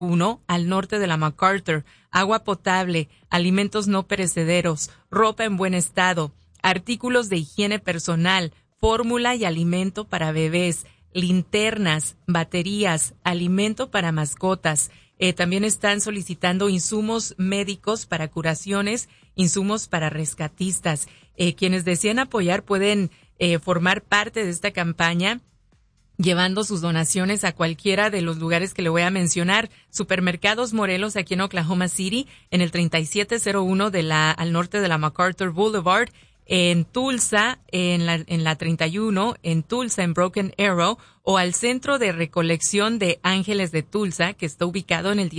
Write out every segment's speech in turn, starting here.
1 al norte de la MacArthur, agua potable, alimentos no perecederos, ropa en buen estado, artículos de higiene personal, fórmula y alimento para bebés, linternas, baterías, alimento para mascotas. También están solicitando insumos médicos para curaciones, insumos para rescatistas. Quienes deseen apoyar pueden formar parte de esta campaña llevando sus donaciones a cualquiera de los lugares que le voy a mencionar. Supermercados Morelos aquí en Oklahoma City, en el 3701 al norte de la MacArthur Boulevard. En Tulsa, en la 31, en Tulsa, en Broken Arrow, o al Centro de Recolección de Ángeles de Tulsa, que está ubicado en el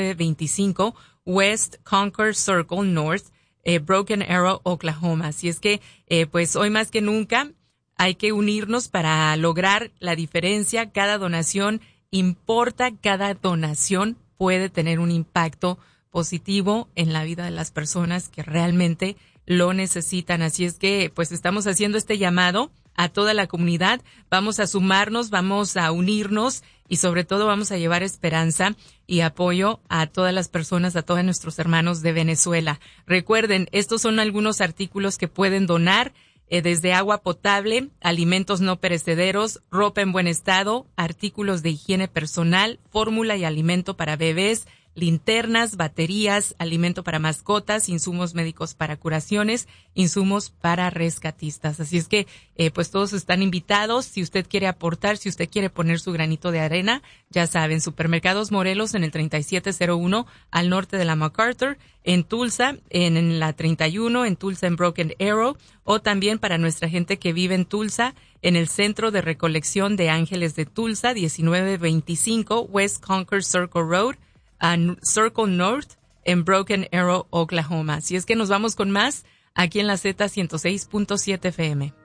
1925 West Concord Circle North, Broken Arrow, Oklahoma. Así es que, pues hoy más que nunca, hay que unirnos para lograr la diferencia. Cada donación importa, cada donación puede tener un impacto positivo en la vida de las personas que realmente lo necesitan. Así es que pues estamos haciendo este llamado a toda la comunidad. Vamos a sumarnos, vamos a unirnos y sobre todo vamos a llevar esperanza y apoyo a todas las personas, a todos nuestros hermanos de Venezuela. Recuerden, estos son algunos artículos que pueden donar, desde agua potable, alimentos no perecederos, ropa en buen estado, artículos de higiene personal, fórmula y alimento para bebés, linternas, baterías, alimento para mascotas, insumos médicos para curaciones, insumos para rescatistas. Así es que, pues todos están invitados. Si usted quiere aportar, si usted quiere poner su granito de arena, ya saben, Supermercados Morelos en el 3701 al norte de la MacArthur, en Tulsa, en la 31, en Tulsa, en Broken Arrow, o también para nuestra gente que vive en Tulsa, en el Centro de Recolección de Ángeles de Tulsa, 1925 West Concord Circle Road, Circle North, en Broken Arrow, Oklahoma. Así es que nos vamos con más aquí en la Z 106.7 FM.